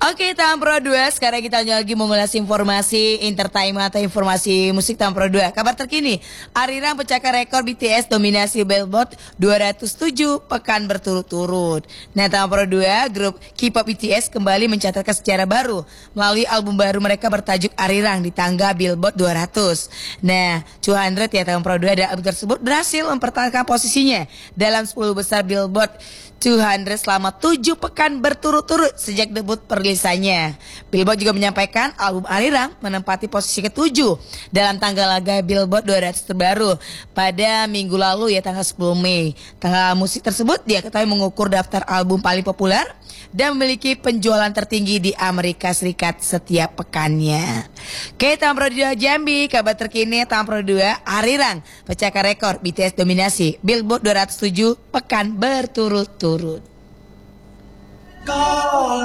Oke, Tahun Pro 2, sekarang kita lagi mengulas informasi entertainment atau informasi musik Tahun Pro 2. Kabar terkini, Arirang pecahkan rekor BTS dominasi Billboard 207 pekan berturut-turut. Nah, Tahun Pro 2, grup K-pop BTS kembali mencatatkan sejarah baru melalui album baru mereka bertajuk Arirang di tangga Billboard 200. Nah, 200 ya Tahun Pro 2 dan album tersebut berhasil mempertahankan posisinya dalam 10 besar Billboard 200 selama 7 pekan berturut-turut sejak debut perilisannya. Billboard juga menyampaikan album Arirang menempati posisi ke-7 dalam tanggal laga Billboard 200 terbaru pada minggu lalu ya tanggal 10 Mei. Tanggal musik tersebut dia ketahui mengukur daftar album paling populer dan memiliki penjualan tertinggi di Amerika Serikat setiap pekannya. Oke, Tahun Pro 2 Jambi, kabar terkini Tahun Pro 2 Arirang pecahkan rekor BTS dominasi Billboard 207 pekan berturut-turut.